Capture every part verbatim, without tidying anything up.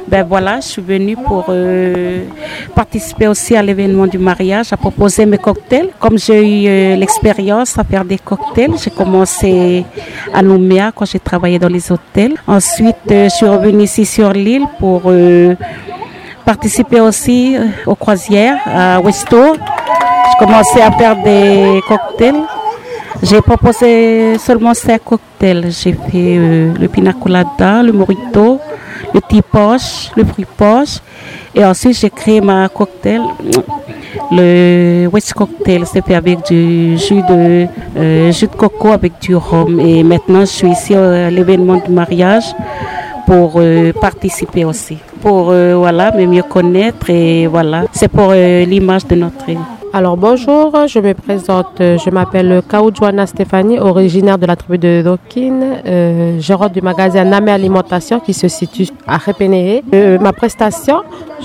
Ben voilà, je suis venue pour euh, participer aussi à l'événement du mariage, à proposer mes cocktails. Comme j'ai eu euh, l'expérience à faire des cocktails, j'ai commencé à Nouméa quand j'ai travaillé dans les hôtels. Ensuite, euh, je suis revenue ici sur l'île pour euh, participer aussi euh, aux croisières à Westo. J'ai commencé à faire des cocktails. J'ai proposé seulement cinq cocktails. J'ai fait euh, le pina colada, le mojito, le tea poche, le fruit poche. Et ensuite, j'ai créé ma cocktail, le West Cocktail. C'est fait avec du jus de, euh, jus de coco avec du rhum. Et maintenant, je suis ici à l'événement du mariage pour euh, participer aussi. Pour euh, voilà, me mieux connaître. Et voilà, c'est pour euh, l'image de notre île. Alors bonjour, je me présente, je m'appelle Kaoudjouana Stéphanie, originaire de la tribu de Dokin, euh, gérante du magasin Namé Alimentation qui se situe à Repénéé. Euh, ma prestation,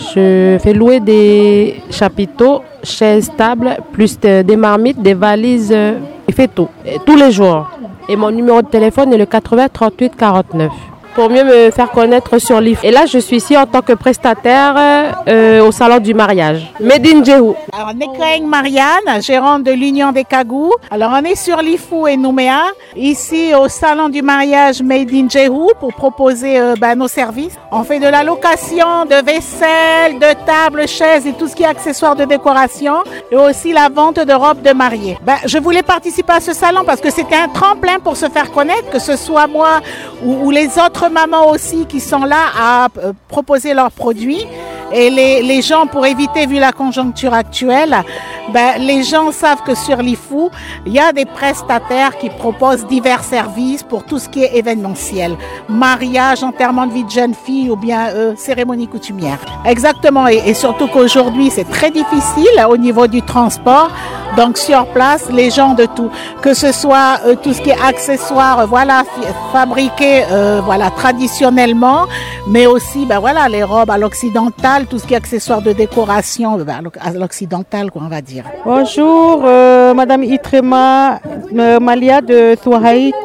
je fais louer des chapiteaux, chaises, tables, plus de, des marmites, des valises, euh, je fais tout, tous les jours. Et mon numéro de téléphone est le quatre-vingts trente-huit quarante-neuf. Pour mieux me faire connaître sur l'I F U. Et là, je suis ici en tant que prestataire euh, au salon du mariage. Made in Djehou. Alors, on est Kaeng Marianne, gérante de l'Union des Kagous. Alors, on est sur l'I F U et Nouméa, ici au salon du mariage Made in Djehou pour proposer euh, bah, nos services. On fait de la location de vaisselle, de tables, chaises et tout ce qui est accessoires de décoration et aussi la vente de robes de mariée. Bah, je voulais participer à ce salon parce que c'était un tremplin pour se faire connaître, que ce soit moi ou, ou les autres mamans aussi qui sont là à euh, proposer leurs produits. Et les, les gens, pour éviter, vu la conjoncture actuelle, ben, les gens savent que sur l'I F U, il y a des prestataires qui proposent divers services pour tout ce qui est événementiel. Mariage, enterrement de vie de jeune fille ou bien euh, cérémonie coutumière. Exactement. Et, et surtout qu'aujourd'hui, c'est très difficile au niveau du transport. Donc, sur place, les gens de tout, que ce soit euh, tout ce qui est accessoires, euh, voilà, fabriqués, euh, voilà, traditionnellement, mais aussi, ben voilà, les robes à l'occidental, tout ce qui est accessoires de décoration, ben, à l'occidental, quoi, on va dire. Bonjour, euh, Madame Itrema euh, Malia de Touhaït.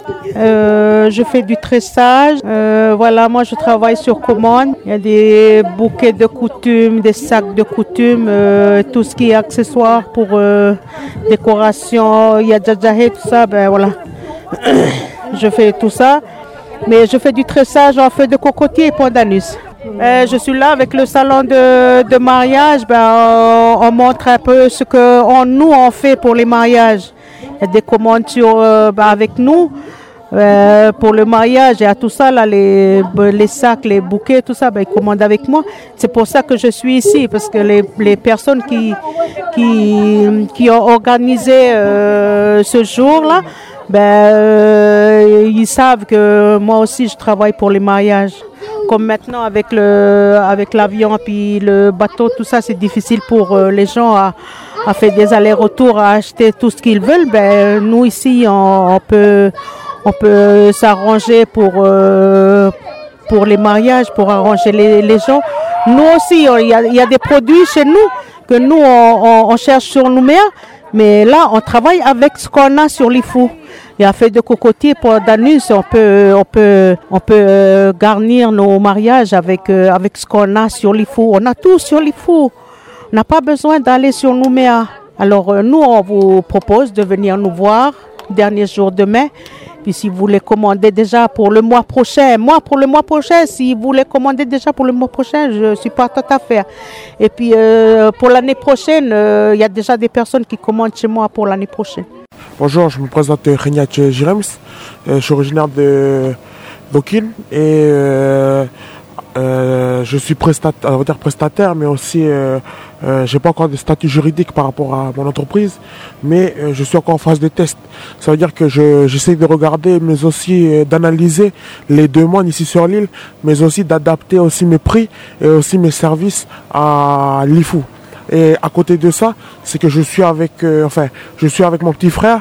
Euh, je fais du tressage. Euh, voilà, moi je travaille sur commande. Il y a des bouquets de coutume, des sacs de coutume, euh, tout ce qui est accessoires pour euh, décoration. Il y a djadjahé, tout ça. Ben voilà, je fais tout ça. Mais je fais du tressage en feuille de cocotier et pandanus. Euh, je suis là avec le salon de, de mariage. Ben, on, on montre un peu ce que on, nous on fait pour les mariages. Il y a des commandes sur, euh, ben, avec nous euh, pour le mariage. Et à tout ça, là, les, les sacs, les bouquets, tout ça, ben, ils commandent avec moi. C'est pour ça que je suis ici, parce que les, les personnes qui, qui, qui ont organisé euh, ce jour-là, ben, euh, ils savent que moi aussi je travaille pour les mariages. Comme maintenant avec le avec l'avion puis le bateau, tout ça c'est difficile pour euh, les gens à, à faire des allers-retours, à acheter tout ce qu'ils veulent. Ben nous ici on, on peut on peut s'arranger pour euh, pour les mariages, pour arranger les, les gens. Nous aussi il y a, il y a des produits chez nous que nous on, on, on cherche sur Nouméa, mais là on travaille avec ce qu'on a sur l'I F U. Il y a fait de cocotier pour d'anus, on peut, on peut, on peut garnir nos mariages avec, avec ce qu'on a sur l'I F U. On a tout sur l'I F U. On n'a pas besoin d'aller sur Nouméa. Alors nous, on vous propose de venir nous voir dernier jour de mai. Puis si vous voulez commander déjà pour le mois prochain, moi pour le mois prochain, si vous voulez commander déjà pour le mois prochain, je suis pas tout à faire. Et puis euh, pour l'année prochaine, euh, il y a déjà des personnes qui commandent chez moi pour l'année prochaine. Bonjour, je me présente Regnat Jirems, euh, je suis originaire de Dokin et euh, euh, je suis prestataire, on va dire prestataire, mais aussi euh, euh, j'ai pas encore de statut juridique par rapport à mon entreprise, mais euh, je suis encore en phase de test. Ça veut dire que je, j'essaie de regarder, mais aussi euh, d'analyser les demandes ici sur l'île, mais aussi d'adapter aussi mes prix et aussi mes services à l'I F U. Et à côté de ça, c'est que je suis avec, euh, enfin, je suis avec mon petit frère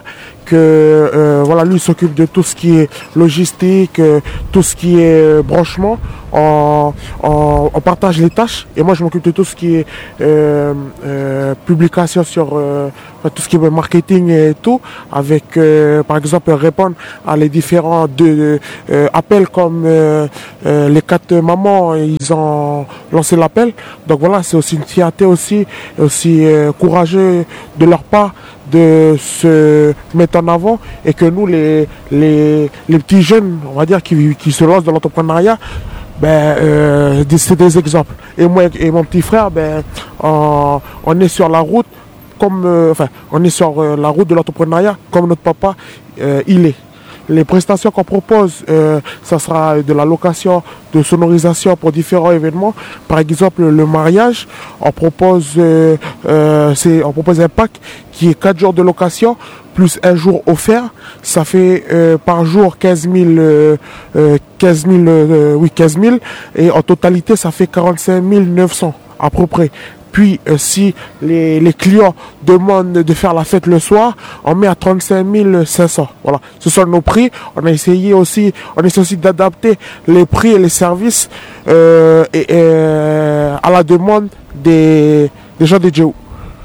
que euh, voilà, lui s'occupe de tout ce qui est logistique, euh, tout ce qui est euh, branchement. On, on, on partage les tâches et moi je m'occupe de tout ce qui est euh, euh, publication sur euh, tout ce qui est marketing et tout, avec euh, par exemple répondre à les différents de, euh, appels comme euh, euh, les quatre mamans, ils ont lancé l'appel. Donc voilà, c'est aussi une fierté aussi, aussi euh, courageux de leur part de se mettre en avant et que nous les, les, les petits jeunes, on va dire, qui, qui se lancent dans l'entrepreneuriat, ben, euh, c'est des exemples. Et moi et mon petit frère, ben, on, on est sur la route comme, euh, enfin, on est sur euh, la route de l'entrepreneuriat comme notre papa, euh, il est. Les prestations qu'on propose, euh, ça sera de la location, de sonorisation pour différents événements. Par exemple, le mariage, on propose, euh, euh, c'est, on propose un pack qui est quatre jours de location plus un jour offert. Ça fait euh, par jour quinze mille, euh, euh, quinze mille, euh, oui quinze mille, et en totalité ça fait quarante-cinq mille neuf cents à peu près. Puis, euh, si les, les clients demandent de faire la fête le soir, on met à trente-cinq mille cinq cents. Voilà, ce sont nos prix. On a essayé aussi, on essaie aussi d'adapter les prix et les services euh, et, et, à la demande des, des gens de Djehou.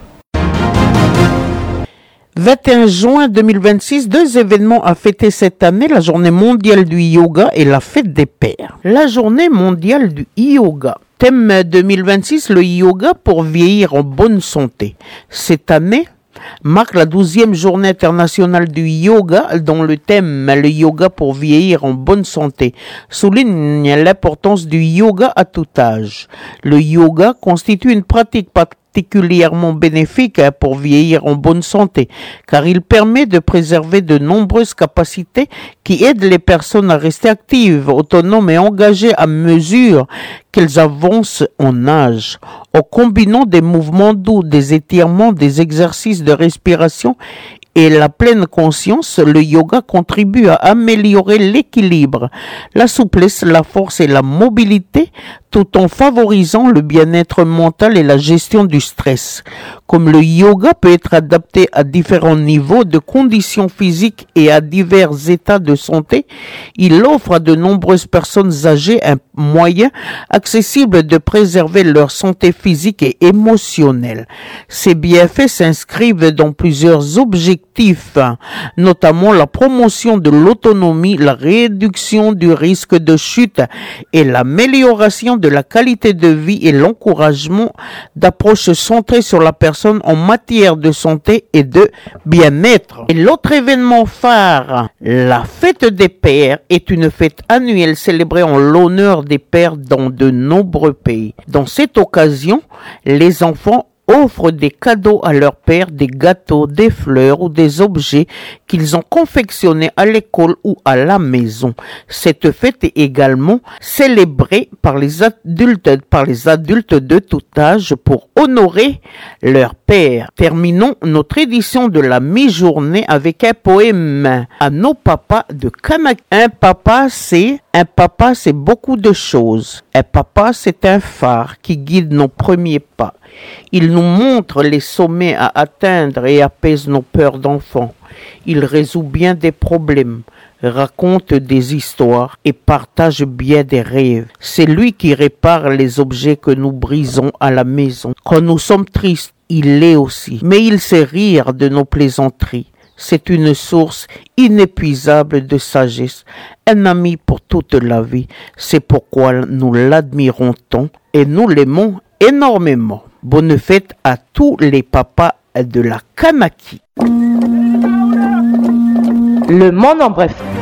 vingt et un juin deux mille vingt-six, deux événements à fêter cette année, la journée mondiale du yoga et la fête des pères. La journée mondiale du yoga. Thème deux mille vingt-six, le yoga pour vieillir en bonne santé. Cette année marque la douzième journée internationale du yoga dont le thème, le yoga pour vieillir en bonne santé, souligne l'importance du yoga à tout âge. Le yoga constitue une pratique particulièrement bénéfique pour vieillir en bonne santé, car il permet de préserver de nombreuses capacités qui aident les personnes à rester actives, autonomes et engagées à mesure qu'elles avancent en âge. En combinant des mouvements doux, des étirements, des exercices de respiration et la pleine conscience, le yoga contribue à améliorer l'équilibre, la souplesse, la force et la mobilité, tout en favorisant le bien-être mental et la gestion du stress. Comme le yoga peut être adapté à différents niveaux de conditions physiques et à divers états de santé, il offre à de nombreuses personnes âgées un moyen accessible de préserver leur santé physique et émotionnelle. Ces bienfaits s'inscrivent dans plusieurs objectifs, notamment la promotion de l'autonomie, la réduction du risque de chute et l'amélioration de la qualité de vie et l'encouragement d'approches centrées sur la personne en matière de santé et de bien-être. Et l'autre événement phare, la fête des pères, est une fête annuelle célébrée en l'honneur des pères dans de nombreux pays. Dans cette occasion, les enfants offrent des cadeaux à leur père, des gâteaux, des fleurs ou des objets qu'ils ont confectionnés à l'école ou à la maison. Cette fête est également célébrée par les adultes, par les adultes de tout âge pour honorer leur père. Terminons notre édition de la mi-journée avec un poème à nos papas de Kanak. Un papa, c'est Un papa, c'est beaucoup de choses. Un papa, c'est un phare qui guide nos premiers pas. Il nous montre les sommets à atteindre et apaise nos peurs d'enfants. Il résout bien des problèmes, raconte des histoires et partage bien des rêves. C'est lui qui répare les objets que nous brisons à la maison. Quand nous sommes tristes, il l'est aussi. Mais il sait rire de nos plaisanteries. C'est une source inépuisable de sagesse, un ami pour toute la vie. C'est pourquoi nous l'admirons tant et nous l'aimons énormément. Bonne fête à tous les papas de la Kanaki. Le monde en bref.